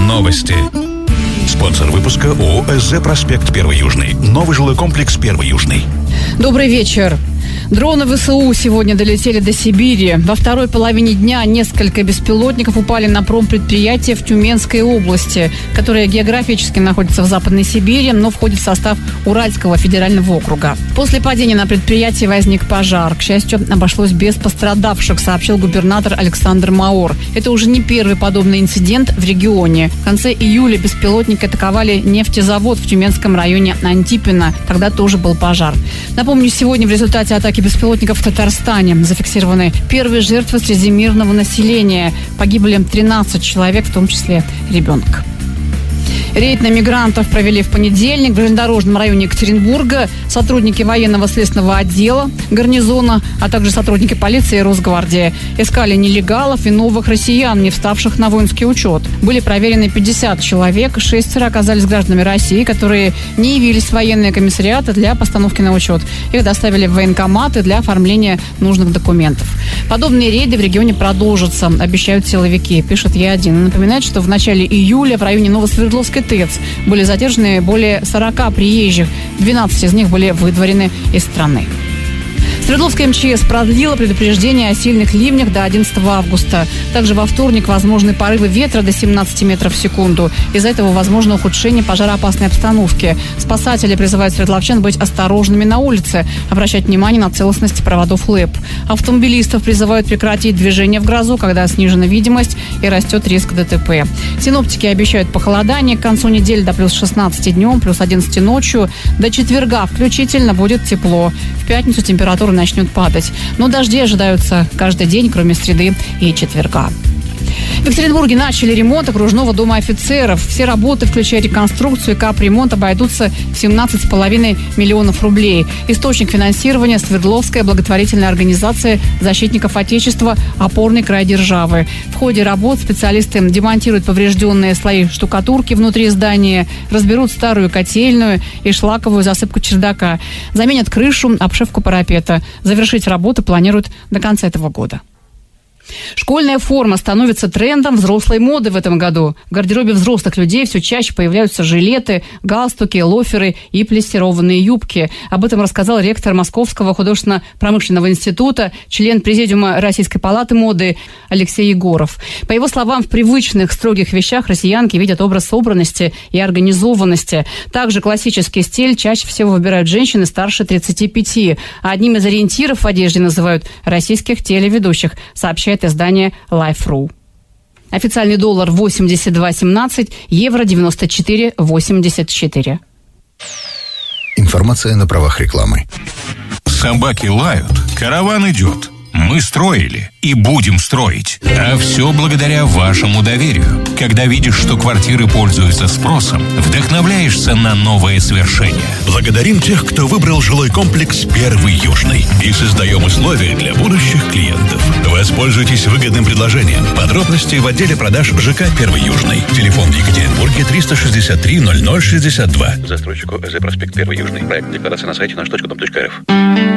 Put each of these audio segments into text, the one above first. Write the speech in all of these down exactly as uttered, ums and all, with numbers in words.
Новости. Спонсор выпуска ООО «СЗ Проспект Первый Южный». Новый жилой комплекс Первый Южный. Добрый вечер. Дроны ВСУ сегодня долетели до Сибири. Во второй половине дня несколько беспилотников упали на промпредприятие в Тюменской области, которое географически находится в Западной Сибири, но входит в состав Уральского федерального округа. После падения на предприятии возник пожар. К счастью, обошлось без пострадавших, сообщил губернатор Александр Маур. Это уже не первый подобный инцидент в регионе. В конце июля беспилотники атаковали нефтезавод в Тюменском районе Антипино. Тогда тоже был пожар. Напомню, сегодня в результате атаки беспилотников в Татарстане зафиксированы первые жертвы среди мирного населения. Погибли тринадцать человек, в том числе ребенок. Рейд на мигрантов провели в понедельник в железнодорожном районе Екатеринбурга. Сотрудники военного следственного отдела гарнизона, а также сотрудники полиции и Росгвардии искали нелегалов и новых россиян, не вставших на воинский учет. Были проверены пятьдесят человек, шестеро оказались гражданами России, которые не явились в военные комиссариаты для постановки на учет. Их доставили в военкоматы для оформления нужных документов. Подобные рейды в регионе продолжатся, обещают силовики, пишет Е один. Напоминает, что в начале июля в районе Новосвердловской ТЭЦ были задержаны более сорока приезжих. двенадцать из них были выдворены из страны. Свердловская эм че эс продлила предупреждение о сильных ливнях до одиннадцатого августа. Также во вторник возможны порывы ветра до семнадцати метров в секунду. Из-за этого возможно ухудшение пожароопасной обстановки. Спасатели призывают свердловчан быть осторожными на улице, обращать внимание на целостность проводов ЛЭП. Автомобилистов призывают прекратить движение в грозу, когда снижена видимость и растет риск ДТП. Синоптики обещают похолодание к концу недели до плюс шестнадцати днем, плюс одиннадцати ночью. До четверга включительно будет тепло. В пятницу температура начнет падать. Но дожди ожидаются каждый день, кроме среды и четверга. В Екатеринбурге начали ремонт окружного дома офицеров. Все работы, включая реконструкцию и капремонт, обойдутся в семнадцать с половиной миллионов рублей. Источник финансирования – Свердловская благотворительная организация защитников Отечества «Опорный край державы». В ходе работ специалисты демонтируют поврежденные слои штукатурки внутри здания, разберут старую котельную и шлаковую засыпку чердака, заменят крышу, обшивку парапета. Завершить работы планируют до конца этого года. Школьная форма становится трендом взрослой моды в этом году. В гардеробе взрослых людей все чаще появляются жилеты, галстуки, лоферы и плессированные юбки. Об этом рассказал ректор Московского художественно-промышленного института, член Президиума Российской палаты моды Алексей Егоров. По его словам, в привычных строгих вещах россиянки видят образ собранности и организованности. Также классический стиль чаще всего выбирают женщины старше тридцати пяти. А одним из ориентиров в одежде называют российских телеведущих, сообщает издание Life точка ру. Официальный доллар восемьдесят два семнадцать, евро девяносто четыре восемьдесят четыре. Информация на правах рекламы. Собаки лают, караван идет. Мы строили и будем строить. А все благодаря вашему доверию. Когда видишь, что квартиры пользуются спросом, вдохновляешься на новые свершения. Благодарим тех, кто выбрал жилой комплекс «Первый Южный». И создаем условия для будущих клиентов. Воспользуйтесь выгодным предложением. Подробности в отделе продаж ЖК «Первый Южный». Телефон в Екатеринбурге триста шестьдесят три ноль ноль шестьдесят два. Застройщику ЭЗ Проспект Первый Южный. Проект декларация на сайте наш точка дом точка рф.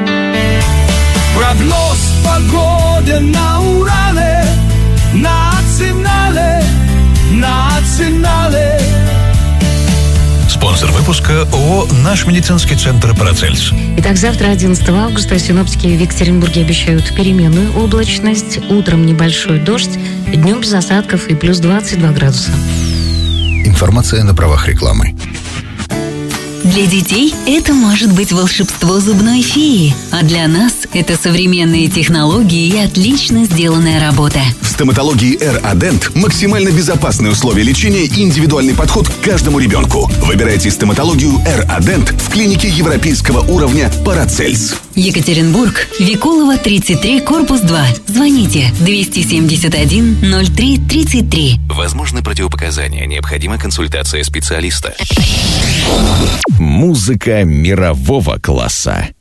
Прогноз погоды на Урале, национале, национале. Спонсор выпуска ООО «Наш медицинский центр Парацельс». Итак, завтра, одиннадцатого августа, синоптики в Екатеринбурге обещают переменную облачность, утром небольшой дождь, днем без осадков и плюс двадцать два градуса. Информация на правах рекламы. Для детей это может быть волшебство зубной феи, а для нас это современные технологии и отлично сделанная работа. В стоматологии R-Adent максимально безопасные условия лечения и индивидуальный подход к каждому ребенку. Выбирайте стоматологию R-Adent в клинике европейского уровня Парацельс. Екатеринбург, Викулова, тридцать три, корпус два. Звоните двести семьдесят один ноль три тридцать три. Возможны противопоказания. Необходима консультация специалиста. Музыка мирового класса.